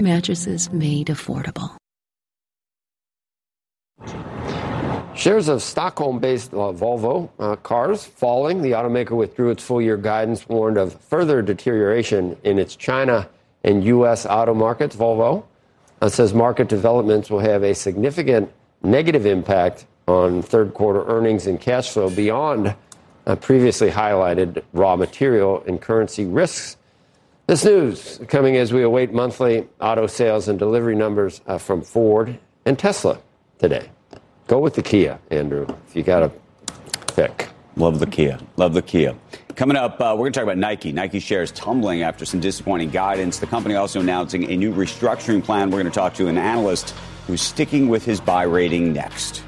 mattresses made affordable. Shares of Stockholm-based Volvo cars falling. The automaker withdrew its full-year guidance, warned of further deterioration in its China and U.S. auto markets. Volvo says market developments will have a significant negative impact on third-quarter earnings and cash flow beyond previously highlighted raw material and currency risks. This news coming as we await monthly auto sales and delivery numbers from Ford and Tesla today. Go with the Kia, Andrew, if you got to pick. Love the Kia. Love the Kia. Coming up, we're going to talk about Nike. Nike shares tumbling after some disappointing guidance. The company also announcing a new restructuring plan. We're going to talk to an analyst who's sticking with his buy rating next.